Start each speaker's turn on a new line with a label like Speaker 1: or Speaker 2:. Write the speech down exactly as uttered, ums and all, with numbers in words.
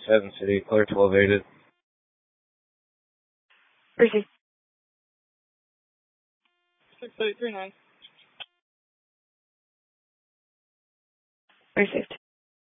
Speaker 1: seven City, clear twelve eighted.
Speaker 2: Received.
Speaker 3: six eight three nine.
Speaker 2: Received.